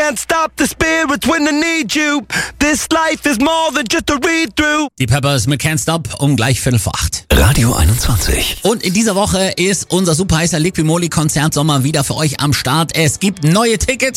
can't stop the spirits when they need you. This life is more than just a read-through. Die Peppers mit Can't Stop um gleich 7:45. Radio 21. Und in dieser Woche ist unser super heißer Liqui Moly Konzert Sommer wieder für euch am Start. Es gibt neue Tickets.